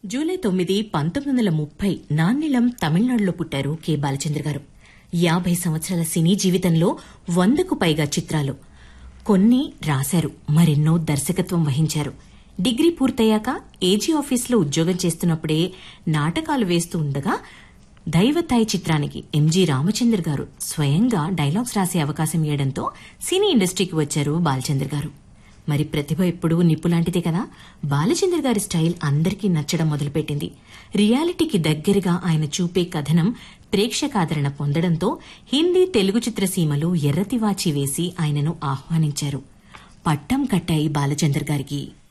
July 9, 1930 నాన్నిలం తమిళనాడులో పుట్టారు K Balachandra గారు. 50 సంవత్సరాల సినీ జీవితంలో 100కు పైగా చిత్రాలు. కొన్ని రాశారు, మరెన్నో దర్శకత్వం వహించారు. డిగ్రీ పూర్తయ్యాక ఏజీ ఆఫీస్లో ఉద్యోగం చేస్తున్నప్పుడే నాటకాలు వేస్తూ ఉండగా దైవతాయి చిత్రానికి ఎంజి రామచంద్ర గారు స్వయంగా డైలాగ్స్ రాసే అవకాశం ఇవ్వడంతో సినీ ఇండస్ట్రీకి వచ్చారు బాలచంద్ర గారు. మరి ప్రతిభ ఎప్పుడూ నిప్పులాంటిదే కదా. బాలచంద్ర గారి స్టైల్ అందరికీ నచ్చడం మొదలుపెట్టింది. రియాలిటీకి దగ్గరగా ఆయన చూపే కథనం ప్రేక్షకాదరణ పొందడంతో హిందీ, తెలుగు చిత్రసీమలు ఎర్రతివాచి వేసి ఆయనను ఆహ్వానించారు. పట్టం కట్టాయి బాలచంద్ర గారికి.